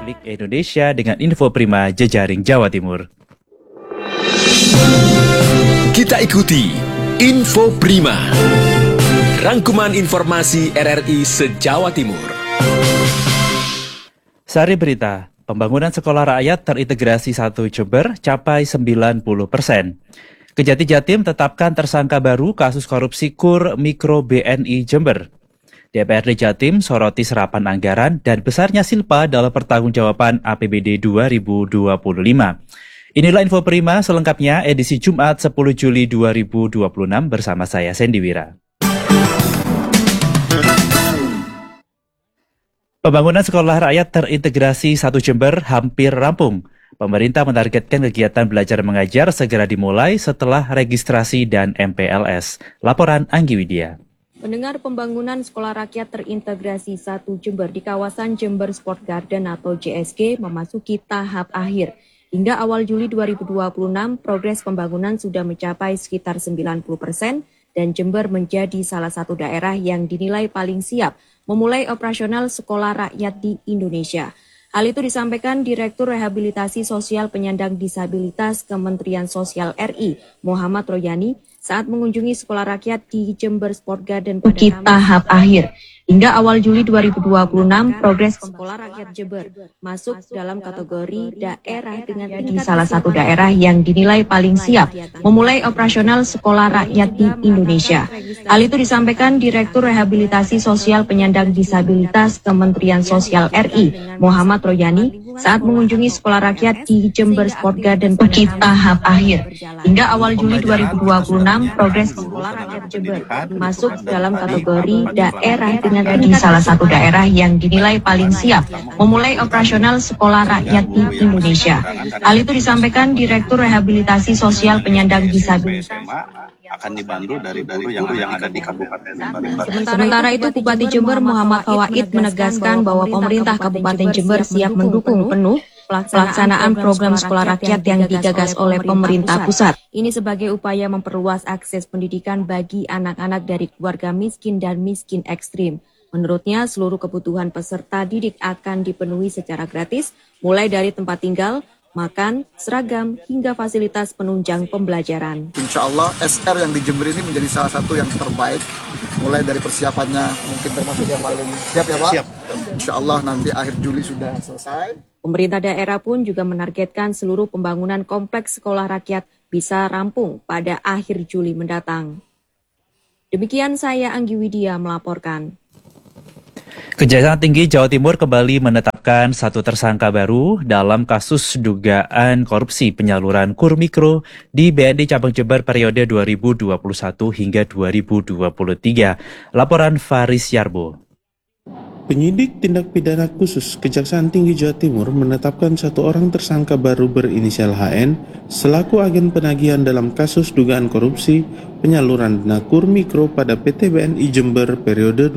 Republik Indonesia dengan Info Prima Jejaring Jawa Timur. Kita ikuti Info Prima, rangkuman informasi RRI se-Jawa Timur. Sari berita, pembangunan sekolah rakyat terintegrasi 1 Jember capai 90%. Kejati Jatim tetapkan tersangka baru kasus korupsi KUR Mikro BNI Jember. DPRD Jatim soroti serapan anggaran dan besarnya silpa dalam pertanggungjawaban APBD 2025. Inilah Info Prima selengkapnya edisi Jumat 10 Juli 2026 bersama saya Sandy Wira. Pembangunan sekolah rakyat terintegrasi 1 Jember hampir rampung. Pemerintah menargetkan kegiatan belajar mengajar segera dimulai setelah registrasi dan MPLS. Laporan Anggi Widya. Mendengar pembangunan sekolah rakyat terintegrasi 1 Jember di kawasan Jember Sport Garden atau JSG memasuki tahap akhir. Hingga awal Juli 2026, progres pembangunan sudah mencapai sekitar 90% dan Jember menjadi salah satu daerah yang dinilai paling siap memulai operasional sekolah rakyat di Indonesia. Hal itu disampaikan Direktur Rehabilitasi Sosial Penyandang Disabilitas Kementerian Sosial RI, Muhammad Royani, saat mengunjungi sekolah rakyat di Jember Sport Garden pada tahap akhir. Hingga awal Juli 2026, progres sekolah rakyat Jember masuk dalam kategori daerah dengan di salah satu daerah yang dinilai paling siap memulai operasional sekolah rakyat di Indonesia. Hal itu disampaikan Direktur Rehabilitasi Sosial Penyandang Disabilitas Kementerian Sosial RI, Muhammad Royani, saat mengunjungi sekolah rakyat di Jember Sport Garden pada tahap akhir. Hingga awal Juli 2026, progres sekolah rakyat Jember masuk dalam kategori daerah dengan di salah satu daerah yang dinilai paling siap memulai operasional sekolah rakyat di Indonesia. Hal itu disampaikan Direktur Rehabilitasi Sosial Penyandang Disabilitas akan dibantu dari guru yang ada di Kabupaten Jember. Sementara itu, Bupati Jember Muhammad Fawaid menegaskan bahwa pemerintah Kabupaten Jember siap mendukung penuh pelaksanaan program sekolah rakyat yang digagas oleh pemerintah pusat. Ini sebagai upaya memperluas akses pendidikan bagi anak-anak dari keluarga miskin dan miskin ekstrim. Menurutnya, seluruh kebutuhan peserta didik akan dipenuhi secara gratis, mulai dari tempat tinggal, makan, seragam, hingga fasilitas penunjang pembelajaran. Insya Allah SR yang di Jember ini menjadi salah satu yang terbaik, mulai dari persiapannya mungkin termasuk yang paling siap ya Pak? Siap. Insya Allah nanti akhir Juli sudah selesai. Pemerintah daerah pun juga menargetkan seluruh pembangunan kompleks sekolah rakyat bisa rampung pada akhir Juli mendatang. Demikian saya Anggi Widya melaporkan. Kejaksaan Tinggi Jawa Timur kembali menetapkan 1 tersangka baru dalam kasus dugaan korupsi penyaluran KUR Mikro di BNI Cabang Jember periode 2021 hingga 2023. Laporan Faris Yarbo. Penyidik Tindak Pidana Khusus Kejaksaan Tinggi Jawa Timur menetapkan 1 orang tersangka baru berinisial HN selaku agen penagihan dalam kasus dugaan korupsi penyaluran dana KUR Mikro pada PT BNI Jember periode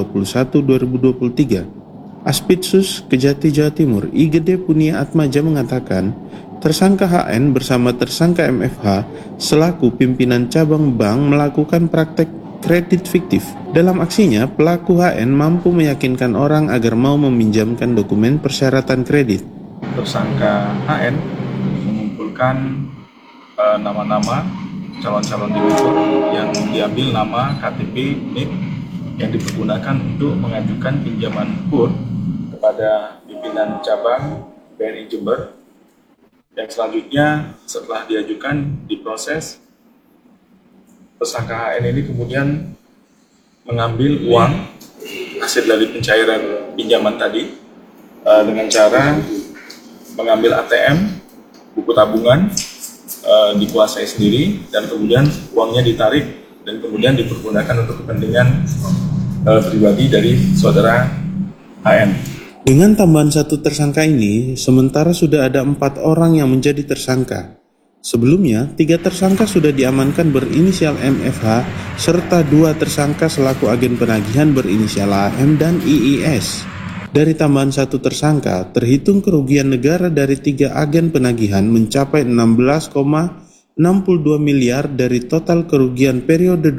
2021-2023. Aspidsus Kejati Jawa Timur IGD Punia Atmaja mengatakan tersangka HN bersama tersangka MFH selaku pimpinan cabang bank melakukan praktek kredit fiktif. Dalam aksinya, pelaku HN mampu meyakinkan orang agar mau meminjamkan dokumen persyaratan kredit. Tersangka HN mengumpulkan nama-nama calon-calon debitur yang diambil nama KTP NIK yang dipergunakan untuk mengajukan pinjaman KUR kepada pimpinan cabang BNI Jember. Yang selanjutnya setelah diajukan diproses, tersangka HN ini kemudian mengambil uang hasil dari pencairan pinjaman tadi dengan cara mengambil ATM, buku tabungan, dikuasai sendiri dan kemudian uangnya ditarik dan kemudian dipergunakan untuk kepentingan pribadi dari saudara HN. Dengan tambahan 1 tersangka ini, sementara sudah ada 4 orang yang menjadi tersangka. Sebelumnya, 3 tersangka sudah diamankan berinisial MFH, serta 2 tersangka selaku agen penagihan berinisial AM dan IIS. Dari tambahan 1 tersangka, terhitung kerugian negara dari 3 agen penagihan mencapai 16,62 miliar dari total kerugian periode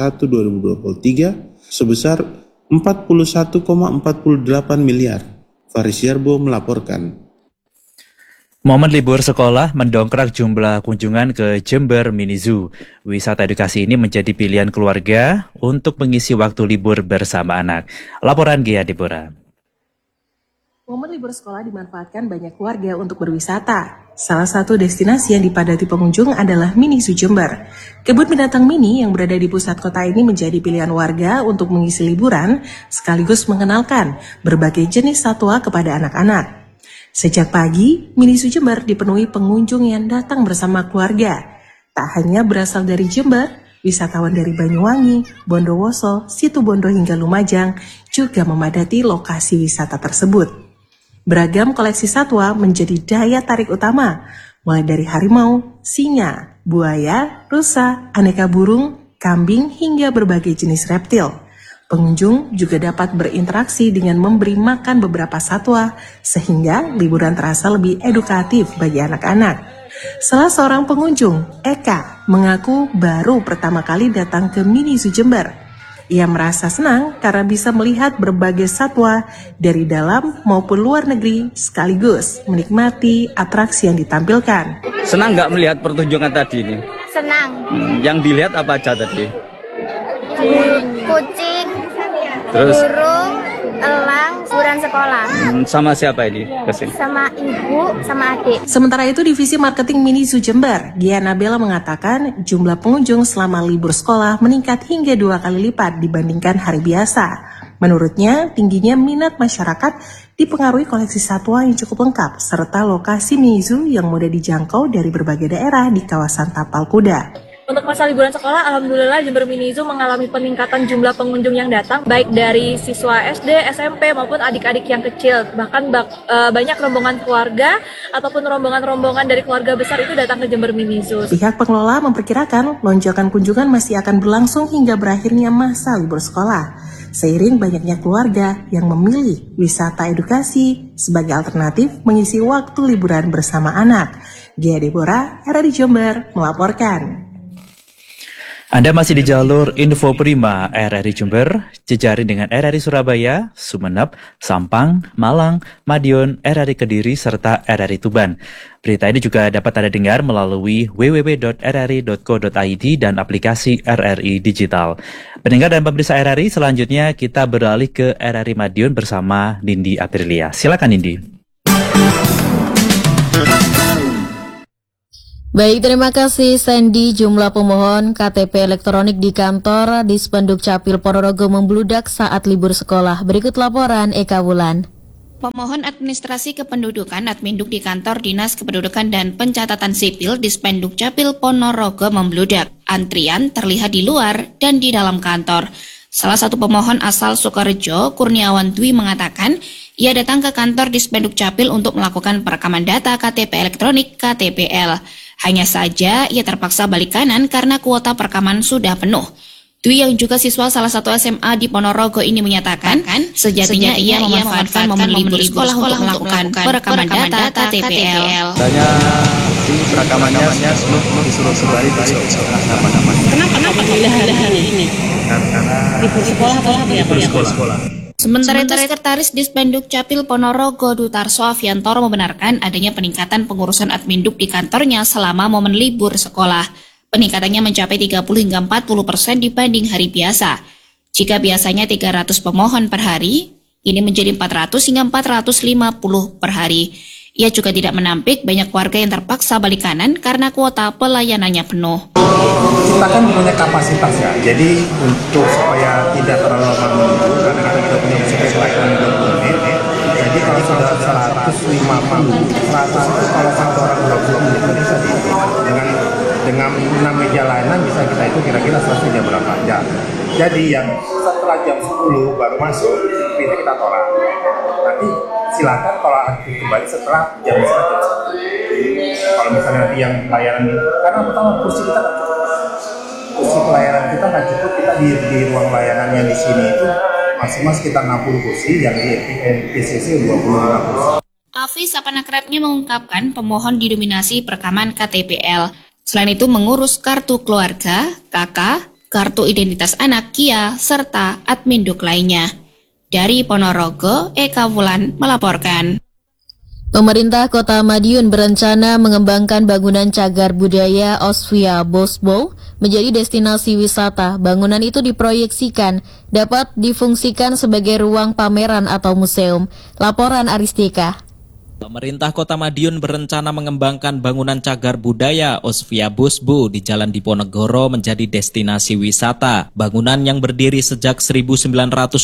2021-2023 sebesar 41,48 miliar. Faris Yarbo melaporkan. Momen libur sekolah mendongkrak jumlah kunjungan ke Jember Mini Zoo. Wisata edukasi ini menjadi pilihan keluarga untuk mengisi waktu libur bersama anak. Laporan Gia Deborah. Momen libur sekolah dimanfaatkan banyak keluarga untuk berwisata. Salah satu destinasi yang dipadati pengunjung adalah Mini Zoo Jember. Kebun binatang mini yang berada di pusat kota ini menjadi pilihan warga untuk mengisi liburan, sekaligus mengenalkan berbagai jenis satwa kepada anak-anak. Sejak pagi, Mini Zoo Jember dipenuhi pengunjung yang datang bersama keluarga. Tak hanya berasal dari Jember, wisatawan dari Banyuwangi, Bondowoso, Situbondo hingga Lumajang juga memadati lokasi wisata tersebut. Beragam koleksi satwa menjadi daya tarik utama, mulai dari harimau, singa, buaya, rusa, aneka burung, kambing hingga berbagai jenis reptil. Pengunjung juga dapat berinteraksi dengan memberi makan beberapa satwa, sehingga liburan terasa lebih edukatif bagi anak-anak. Salah seorang pengunjung, Eka, mengaku baru pertama kali datang ke Mini Zoo Jember. Ia merasa senang karena bisa melihat berbagai satwa dari dalam maupun luar negeri, sekaligus menikmati atraksi yang ditampilkan. Senang nggak melihat pertunjukan tadi ini? Senang. Yang dilihat apa aja tadi? Kucing, Terus burung, elang, liburan sekolah. Sama siapa ini kesini? Sama ibu, sama adik. Sementara itu, Divisi Marketing Mini Zoo Jember, Giana Bella mengatakan jumlah pengunjung selama libur sekolah meningkat hingga 2 kali lipat dibandingkan hari biasa. Menurutnya, tingginya minat masyarakat dipengaruhi koleksi satwa yang cukup lengkap, serta lokasi Mini Zoo yang mudah dijangkau dari berbagai daerah di kawasan Tapal Kuda. Untuk masa liburan sekolah, alhamdulillah Jember Mini Zoo mengalami peningkatan jumlah pengunjung yang datang, baik dari siswa SD, SMP maupun adik-adik yang kecil. Bahkan banyak rombongan keluarga ataupun rombongan-rombongan dari keluarga besar itu datang ke Jember Mini Zoo. Pihak pengelola memperkirakan lonjakan kunjungan masih akan berlangsung hingga berakhirnya masa libur sekolah. Seiring banyaknya keluarga yang memilih wisata edukasi sebagai alternatif mengisi waktu liburan bersama anak. Gia Deborah, RRI Jember, melaporkan. Anda masih di jalur Info Prima RRI Jember, jejaring dengan RRI Surabaya, Sumeneb, Sampang, Malang, Madiun, RRI Kediri, serta RRI Tuban. Berita ini juga dapat Anda dengar melalui www.rri.co.id dan aplikasi RRI Digital. Pendengar dan pemirsa RRI, selanjutnya kita beralih ke RRI Madiun bersama Nindi Aprilia. Silakan Nindi. Baik, terima kasih Sandy. Jumlah pemohon KTP elektronik di kantor Dispenduk Capil Ponorogo membludak saat libur sekolah. Berikut laporan Eka Wulan. Pemohon administrasi kependudukan Adminduk di kantor Dinas Kependudukan dan Pencatatan Sipil Dispenduk Capil Ponorogo membludak. Antrian terlihat di luar dan di dalam kantor. Salah satu pemohon asal Sukorejo, Kurniawan Dwi mengatakan, ia datang ke kantor Dispenduk Capil untuk melakukan perekaman data KTP elektronik KTPL. Hanya saja ia terpaksa balik kanan karena kuota perekaman sudah penuh. Dwi yang juga siswa salah satu SMA di Ponorogo ini menyatakan, sejatinya ia memanfaatkan momen libur sekolah untuk melakukan perekaman data KTPL. Tanya di perekamannya disuruh kembali besok. Kenapa pilih hari ini? Karena libur sekolah atau libur sekolah. Sementara itu, Sekretaris Dispenduk Capil Ponorogo Dutarso Aviantoro membenarkan adanya peningkatan pengurusan adminduk di kantornya selama momen libur sekolah. Peningkatannya mencapai 30 hingga 40% dibanding hari biasa. Jika biasanya 300 pemohon per hari, ini menjadi 400 hingga 450 per hari. Ia juga tidak menampik banyak warga yang terpaksa balik kanan karena kuota pelayanannya penuh. Kita kan punya kapasitas ya, jadi untuk supaya tidak terlalu lama menunggu, karena kita juga punya pelayanan 20 menit, jadi kalau sudah 150, 100 kalau satu orang 20 menit bisa dihitung. Dengan 6 meja layanan bisa kita itu kira-kira selesai berapa jam. Jadi yang setelah jam 10 baru masuk, itu kita tolak. Nanti silakan kalau kembali setelah jam 1. Kalau misalnya nanti yang pelayanan ini, karena pertama kursi kita nggak cukup. Kursi pelayanan kita nggak cukup, kita di ruang layanan yang di sini itu maksimal sekitar 60 kursi, yang di PCC 25 kursi. Hafiz Apanakrabnya mengungkapkan pemohon didominasi perekaman KTPL. Selain itu mengurus kartu keluarga, KK, kartu identitas anak KIA, serta adminduk lainnya. Dari Ponorogo, Eka Wulan melaporkan. Pemerintah Kota Madiun berencana mengembangkan bangunan cagar budaya Osvia Bosbo menjadi destinasi wisata. Bangunan itu diproyeksikan dapat difungsikan sebagai ruang pameran atau museum. Laporan Aristika. Pemerintah Kota Madiun berencana mengembangkan bangunan cagar budaya Osvia Bosbo di Jalan Diponegoro menjadi destinasi wisata. Bangunan yang berdiri sejak 1912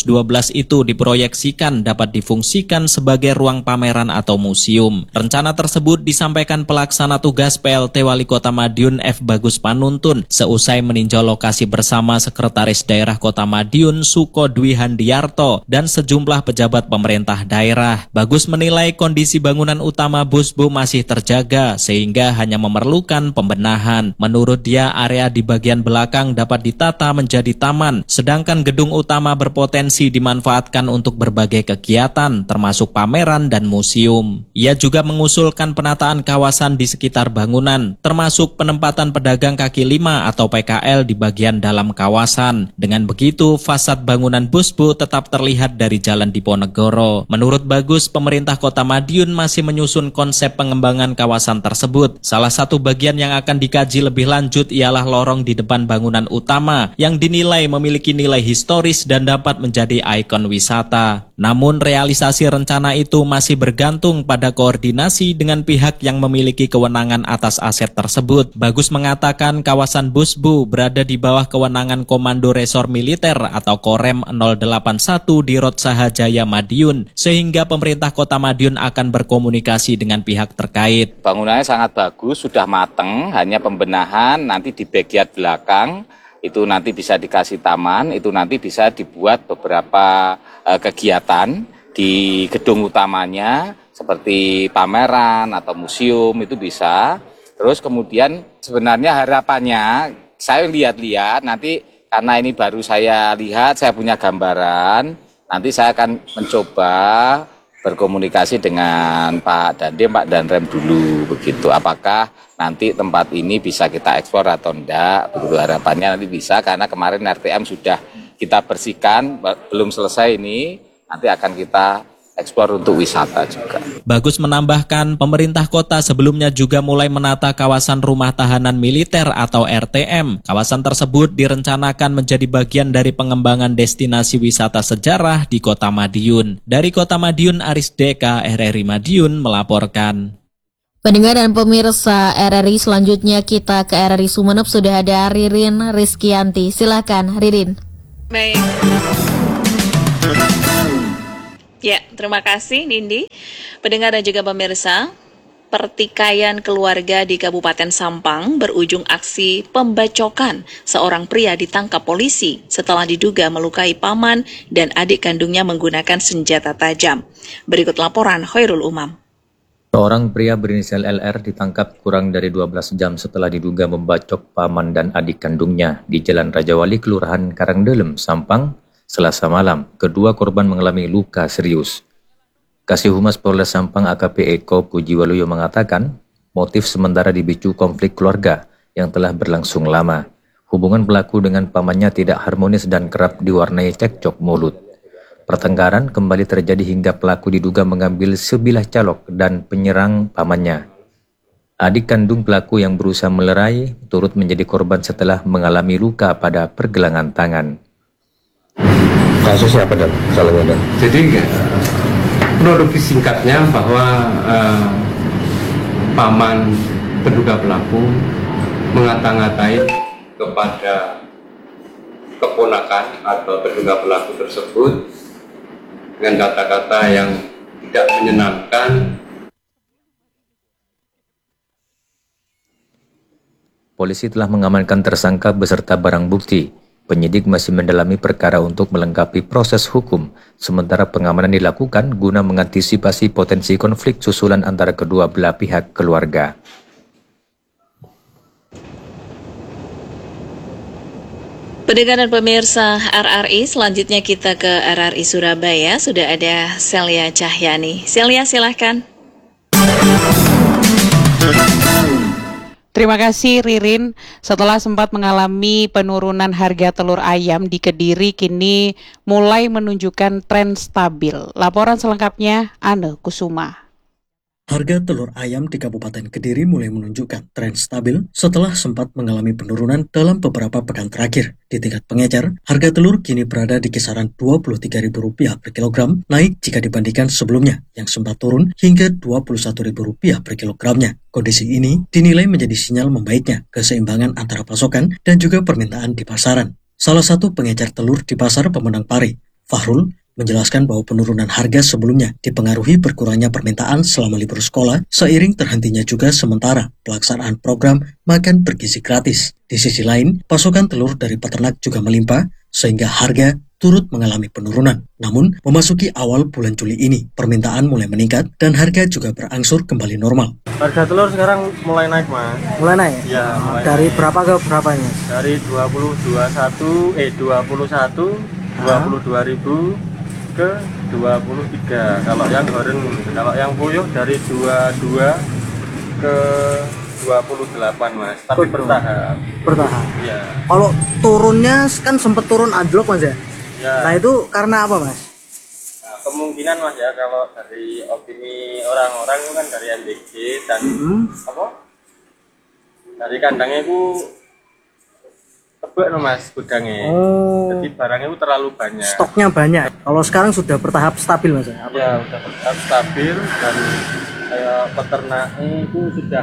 itu diproyeksikan dapat difungsikan sebagai ruang pameran atau museum. Rencana tersebut disampaikan pelaksana tugas PLT Wali Kota Madiun F. Bagus Panuntun seusai meninjau lokasi bersama Sekretaris Daerah Kota Madiun Suko Dwi Handiarto dan sejumlah pejabat pemerintah daerah. Bagus menilai kondisi bangunan utama Bosbo masih terjaga sehingga hanya memerlukan pembenahan. Menurut dia, area di bagian belakang dapat ditata menjadi taman, sedangkan gedung utama berpotensi dimanfaatkan untuk berbagai kegiatan, termasuk pameran dan museum. Ia juga mengusulkan penataan kawasan di sekitar bangunan, termasuk penempatan pedagang kaki lima atau PKL di bagian dalam kawasan. Dengan begitu, fasad bangunan Bosbo tetap terlihat dari Jalan Diponegoro. Menurut Bagus, pemerintah Kota Madiun masih menyusun konsep pengembangan kawasan tersebut. Salah satu bagian yang akan dikaji lebih lanjut ialah lorong di depan bangunan utama yang dinilai memiliki nilai historis dan dapat menjadi ikon wisata. Namun realisasi rencana itu masih bergantung pada koordinasi dengan pihak yang memiliki kewenangan atas aset tersebut. Bagus mengatakan kawasan Bosbo berada di bawah kewenangan Komando Resor Militer atau Korem 081 di Rotsaha Jaya Madiun, sehingga pemerintah Kota Madiun akan berkomunikasi dengan pihak terkait. Bangunannya sangat bagus, sudah mateng, hanya pembenahan nanti di bagian belakang itu nanti bisa dikasih taman, itu nanti bisa dibuat beberapa kegiatan di gedung utamanya seperti pameran atau museum itu bisa. Terus kemudian sebenarnya harapannya saya lihat-lihat nanti karena ini baru saya lihat, saya punya gambaran, nanti saya akan mencoba berkomunikasi dengan Pak Dandim, Pak Danrem dulu begitu. Apakah nanti tempat ini bisa kita ekspor atau enggak? Begitu harapannya nanti bisa, karena kemarin RTM sudah kita bersihkan, belum selesai ini, nanti akan kita ekspor untuk wisata juga. Bagus menambahkan, pemerintah kota sebelumnya juga mulai menata kawasan rumah tahanan militer atau RTM. Kawasan tersebut direncanakan menjadi bagian dari pengembangan destinasi wisata sejarah di Kota Madiun. Dari Kota Madiun, Aris Deka, RRI Madiun melaporkan. Pendengar dan pemirsa RRI, selanjutnya kita ke RRI Sumeneb. Sudah ada Ririn Rizkianti. Silakan Ririn. Baik. Ya, terima kasih Nindi. Pendengar dan juga pemirsa, pertikaian keluarga di Kabupaten Sampang berujung aksi pembacokan. Seorang pria ditangkap polisi setelah diduga melukai paman dan adik kandungnya menggunakan senjata tajam. Berikut laporan Khairul Umam. Seorang pria berinisial LR ditangkap kurang dari 12 jam setelah diduga membacok paman dan adik kandungnya di Jalan Rajawali, Kelurahan Karangdelem, Sampang, Selasa malam. Kedua korban mengalami luka serius. Kasih Humas Polres Sampang AKP Eko Pujiwaluyo mengatakan, motif sementara dipicu konflik keluarga yang telah berlangsung lama. Hubungan pelaku dengan pamannya tidak harmonis dan kerap diwarnai cekcok mulut. Pertengkaran kembali terjadi hingga pelaku diduga mengambil sebilah calok dan penyerang pamannya. Adik kandung pelaku yang berusaha melerai turut menjadi korban setelah mengalami luka pada pergelangan tangan. Kasusnya apa dan salahnya dan? Jadi kronologi singkatnya bahwa paman terduga pelaku mengata-ngatai kepada keponakan atau terduga pelaku tersebut dengan kata-kata yang tidak menyenangkan. Polisi telah mengamankan tersangka beserta barang bukti. Penyidik masih mendalami perkara untuk melengkapi proses hukum, sementara pengamanan dilakukan guna mengantisipasi potensi konflik susulan antara kedua belah pihak keluarga. Pendengar dan pemirsa RRI, selanjutnya kita ke RRI Surabaya. Sudah ada Celia Cahyani. Celia, silahkan. Terima kasih Ririn. Setelah sempat mengalami penurunan harga telur ayam di Kediri, kini mulai menunjukkan tren stabil. Laporan selengkapnya Ane Kusuma. Harga telur ayam di Kabupaten Kediri mulai menunjukkan tren stabil setelah sempat mengalami penurunan dalam beberapa pekan terakhir. Di tingkat pengecer, harga telur kini berada di kisaran Rp23.000 per kilogram, naik jika dibandingkan sebelumnya yang sempat turun hingga Rp21.000 per kilogramnya. Kondisi ini dinilai menjadi sinyal membaiknya keseimbangan antara pasokan dan juga permintaan di pasaran. Salah satu pengecer telur di Pasar Pemenang Pare, Fahrul, menjelaskan bahwa penurunan harga sebelumnya dipengaruhi berkurangnya permintaan selama libur sekolah, seiring terhentinya juga sementara pelaksanaan program makan bergizi gratis. Di sisi lain, pasokan telur dari peternak juga melimpah, sehingga harga turut mengalami penurunan. Namun, memasuki awal bulan Juli ini, permintaan mulai meningkat dan harga juga berangsur kembali normal. Harga telur sekarang mulai naik, Mas. Mulai naik? Ya, mulai dari naik. Berapa ke berapanya? Dari 22.000 ke 23. Kalau yang goreng, kalau yang puyuh dari 22 ke 28, Mas. Tapi bertahap. Bertahap. Iya. Kalau turunnya kan sempat turun anjlok, Mas ya? Ya. Nah, itu karena apa, Mas? Nah, kemungkinan, Mas, ya, kalau dari opini orang-orang itu kan dari MBG dan dari kandangnya itu tebak, Mas, gudangnya. Jadi barangnya itu terlalu banyak. Stoknya banyak. Kalau sekarang sudah bertahap stabil, Mas ya? Ya, sudah bertahap stabil dan peternaknya itu sudah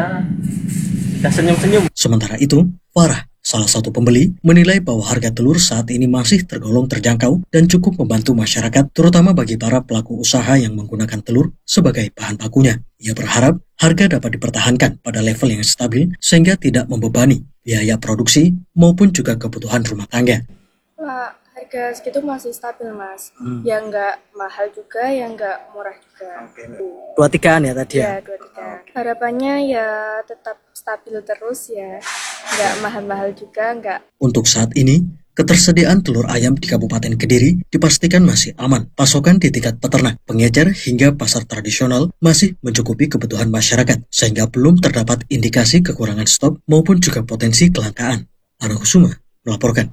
senyum-senyum. Sementara itu, Farah, salah satu pembeli, menilai bahwa harga telur saat ini masih tergolong terjangkau dan cukup membantu masyarakat, terutama bagi para pelaku usaha yang menggunakan telur sebagai bahan bakunya. Ia berharap harga dapat dipertahankan pada level yang stabil sehingga tidak membebani biaya produksi maupun juga kebutuhan rumah tangga. Wah, harga segitu masih stabil, Mas. Ya nggak mahal juga, ya nggak murah juga. 23-an ya tadi ya? Ya, 23. Harapannya ya tetap stabil terus ya. Nggak mahal-mahal juga, nggak. Untuk saat ini, ketersediaan telur ayam di Kabupaten Kediri dipastikan masih aman. Pasokan di tingkat peternak, pengecer hingga pasar tradisional masih mencukupi kebutuhan masyarakat, sehingga belum terdapat indikasi kekurangan stok maupun juga potensi kelangkaan. Ane Kusuma melaporkan.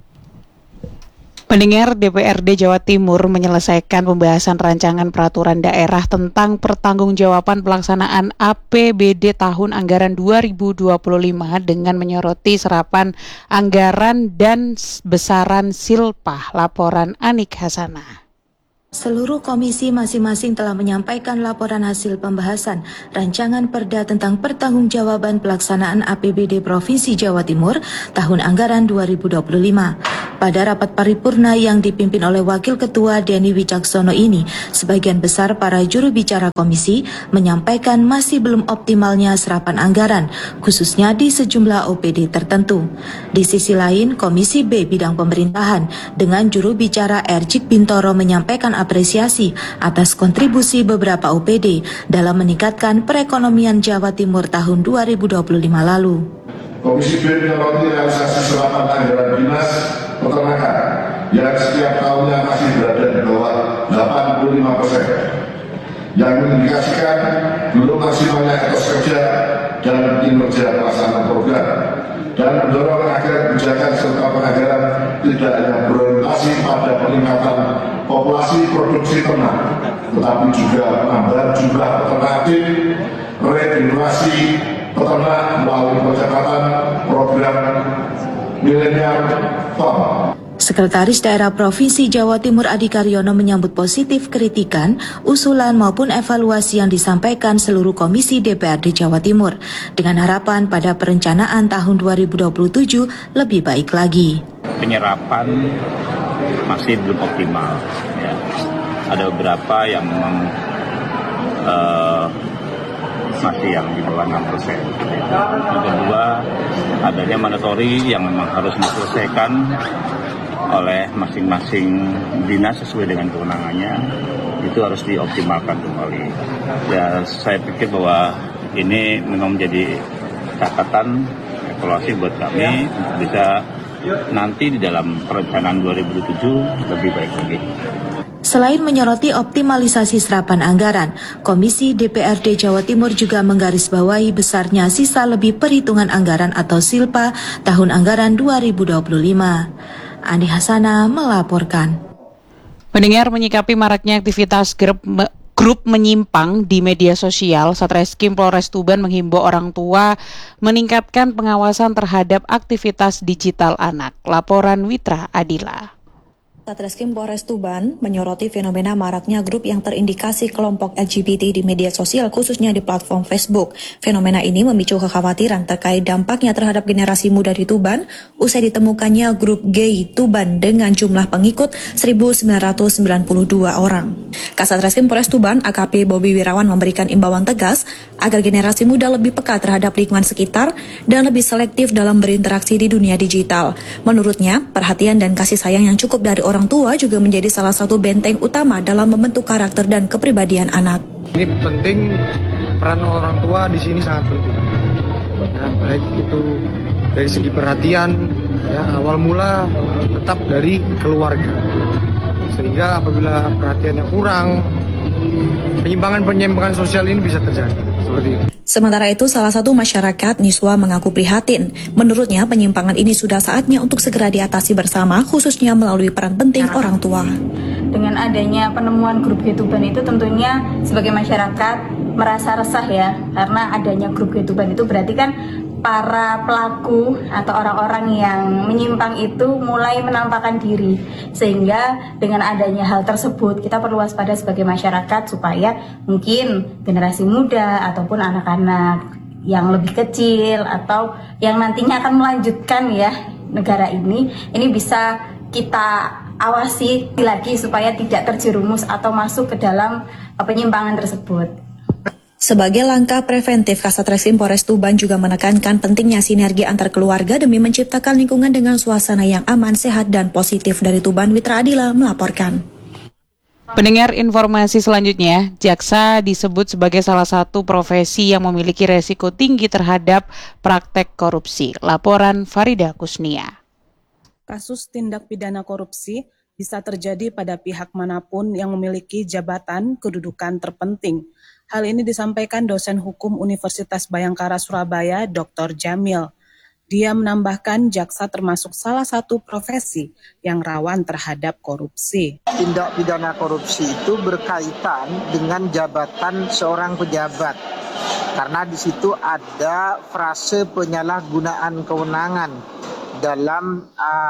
Pendengar, DPRD Jawa Timur menyelesaikan pembahasan rancangan peraturan daerah tentang pertanggungjawaban pelaksanaan APBD tahun anggaran 2025 dengan menyoroti serapan anggaran dan besaran silpah. Laporan Anik Hasanah. Seluruh komisi masing-masing telah menyampaikan laporan hasil pembahasan rancangan perda tentang pertanggungjawaban pelaksanaan APBD Provinsi Jawa Timur tahun anggaran 2025. Pada rapat paripurna yang dipimpin oleh Wakil Ketua Denny Wicaksono ini, sebagian besar para juru bicara komisi menyampaikan masih belum optimalnya serapan anggaran, khususnya di sejumlah OPD tertentu. Di sisi lain, Komisi B Bidang Pemerintahan dengan juru bicara Erjik Bintoro menyampaikan apresiasi atas kontribusi beberapa OPD dalam meningkatkan perekonomian Jawa Timur tahun 2025 lalu. Komisi B menyoroti realisasi serapan anggaran dinas peternakan yang setiap tahunnya masih berada di bawah 85%, yang mengindikasikan belum maksimalnya etos kerja dan kinerja pelaksanaan program, dan mendorong agar kebijakan serta penganggaran tidak hanya berorientasi pada peningkatan populasi produksi ternak, tetapi juga penambahan jumlah peternak aktif, regenerasi peternak melalui percepatan program Millennium Farm. Sekretaris Daerah Provinsi Jawa Timur Adi Karyono menyambut positif kritikan, usulan maupun evaluasi yang disampaikan seluruh komisi DPRD Jawa Timur dengan harapan pada perencanaan tahun 2027 lebih baik lagi. Penyerapan masih belum optimal. Ya. Ada beberapa yang memang masih yang di bawah 6%. Yang kedua, adanya mandatori yang memang harus diselesaikan oleh masing-masing dinas sesuai dengan kewenangannya, itu harus dioptimalkan kembali. Ya, saya pikir bahwa ini memang menjadi catatan evaluasi buat kami untuk bisa nanti di dalam perencanaan 2007 lebih baik lagi. Selain menyoroti optimalisasi serapan anggaran, Komisi DPRD Jawa Timur juga menggarisbawahi besarnya sisa lebih perhitungan anggaran atau SILPA tahun anggaran 2025. Andi Hasana melaporkan. Pendengar, menyikapi maraknya aktivitas grup menyimpang di media sosial, Satreskrim Polres Tuban menghimbau orang tua meningkatkan pengawasan terhadap aktivitas digital anak. Laporan Witra Adila. Satreskrim Polres Tuban menyoroti fenomena maraknya grup yang terindikasi kelompok LGBT di media sosial, khususnya di platform Facebook. Fenomena ini memicu kekhawatiran terkait dampaknya terhadap generasi muda di Tuban usai ditemukannya grup gay Tuban dengan jumlah pengikut 1.992 orang. Kasatreskrim Polres Tuban AKP Bobi Wirawan memberikan imbauan tegas agar generasi muda lebih peka terhadap lingkungan sekitar dan lebih selektif dalam berinteraksi di dunia digital. Menurutnya, perhatian dan kasih sayang yang cukup dari orang tua juga menjadi salah satu benteng utama dalam membentuk karakter dan kepribadian anak. Ini penting, peran orang tua di sini sangat penting. Ya, baik itu dari segi perhatian, ya, awal mula tetap dari keluarga. Sehingga apabila perhatiannya kurang, penyimpangan sosial ini bisa terjadi. Seperti itu. Sementara itu, salah satu masyarakat Niswa mengaku prihatin. Menurutnya, penyimpangan ini sudah saatnya untuk segera diatasi bersama, khususnya melalui peran penting orang tua. Dengan adanya penemuan grup Tuban itu tentunya sebagai masyarakat merasa resah ya, karena adanya grup Tuban itu berarti kan para pelaku atau orang-orang yang menyimpang itu mulai menampakkan diri, sehingga dengan adanya hal tersebut kita perlu waspada sebagai masyarakat supaya mungkin generasi muda ataupun anak-anak yang lebih kecil atau yang nantinya akan melanjutkan ya negara ini bisa kita awasi lagi supaya tidak terjerumus atau masuk ke dalam penyimpangan tersebut. Sebagai langkah preventif, Kasatreskrim Polres Tuban juga menekankan pentingnya sinergi antar keluarga demi menciptakan lingkungan dengan suasana yang aman, sehat, dan positif. Dari Tuban, Witra Adila melaporkan. Pendengar, informasi selanjutnya, jaksa disebut sebagai salah satu profesi yang memiliki resiko tinggi terhadap praktek korupsi. Laporan Farida Kusnia. Kasus tindak pidana korupsi bisa terjadi pada pihak manapun yang memiliki jabatan kedudukan terpenting. Hal ini disampaikan dosen hukum Universitas Bhayangkara Surabaya, Dr. Jamil. Dia menambahkan jaksa termasuk salah satu profesi yang rawan terhadap korupsi. Tindak pidana korupsi itu berkaitan dengan jabatan seorang pejabat. Karena di situ ada frase penyalahgunaan kewenangan dalam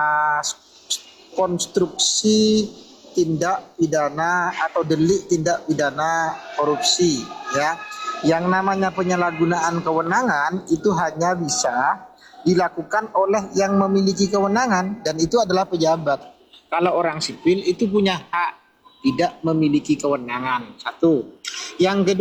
konstruksi tindak pidana atau delik tindak pidana korupsi, ya. Yang namanya penyalahgunaan kewenangan itu hanya bisa dilakukan oleh yang memiliki kewenangan, dan itu adalah pejabat. Kalau orang sipil itu punya hak tidak memiliki kewenangan. Satu. Yang kedua,